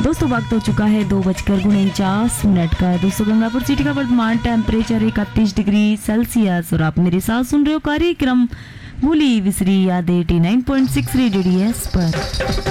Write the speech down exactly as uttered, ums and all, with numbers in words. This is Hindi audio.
दोस्तों वक्त हो चुका है दो बजकर उनचास मिनट का। दोस्तों गंगापुर सिटी का वर्तमान टेम्परेचर इकतीस डिग्री सेल्सियस और आप मेरे साथ सुन रहे हो कार्यक्रम भूली विसरी यादें नब्बे पॉइंट छह रेडियो डी एस पर।